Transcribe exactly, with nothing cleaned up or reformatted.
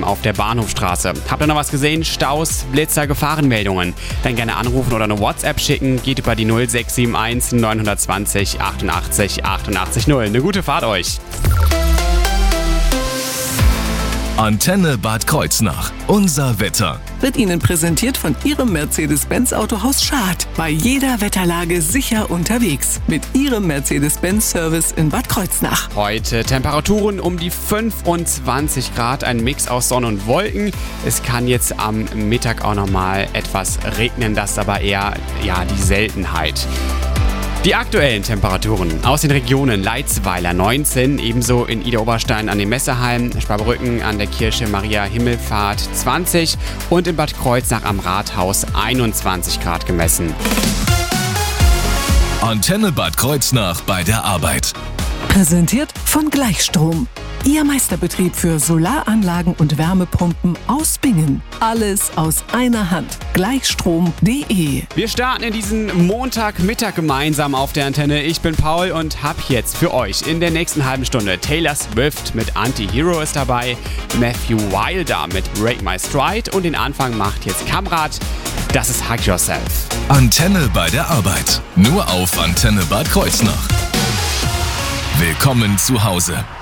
auf der Bahnhofstraße. Habt ihr noch was gesehen? Staus, Blitzer, Gefahrenmeldungen? Dann gerne anrufen oder eine WhatsApp schicken. Geht über die null sechs sieben eins neun zwei null achtundachtzig achtundachtzig null. Eine gute Fahrt euch! Antenne Bad Kreuznach. Unser Wetter. Wird Ihnen präsentiert von Ihrem Mercedes-Benz Autohaus Schad. Bei jeder Wetterlage sicher unterwegs. Mit Ihrem Mercedes-Benz-Service in Bad Kreuznach. Heute Temperaturen um die fünfundzwanzig Grad, ein Mix aus Sonne und Wolken. Es kann jetzt am Mittag auch nochmal etwas regnen, das ist aber eher ja, die Seltenheit. Die aktuellen Temperaturen aus den Regionen Leitzweiler neunzehn, ebenso in Idar-Oberstein an den Messehallen, Sparbrücken an der Kirche Maria Himmelfahrt zwanzig und in Bad Kreuznach am Rathaus einundzwanzig Grad gemessen. Antenne Bad Kreuznach bei der Arbeit. Präsentiert von Gleichstrom. Ihr Meisterbetrieb für Solaranlagen und Wärmepumpen aus Bingen. Alles aus einer Hand. Gleichstrom punkt de. Wir starten in diesen Montagmittag gemeinsam auf der Antenne. Ich bin Paul und hab jetzt für euch in der nächsten halben Stunde Taylor Swift mit Anti-Hero ist dabei, Matthew Wilder mit Break My Stride und den Anfang macht jetzt Kamrat. Das ist Hug Yourself. Antenne bei der Arbeit. Nur auf Antenne Bad Kreuznach. Willkommen zu Hause.